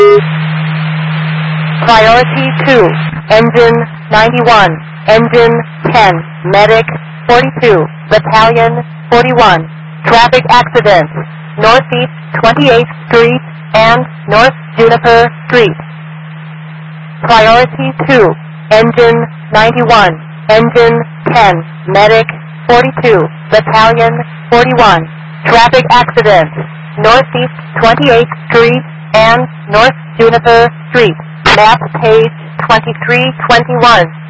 Priority 2, Engine 91, Engine 10, Medic 42, Battalion 41. Traffic accident, Northeast 28th Street and North Juniper Street. Priority 2, Engine 91, Engine 10, Medic 42, Battalion 41. Traffic accident, Northeast 28th Street and North Juniper Street. Map page 2321.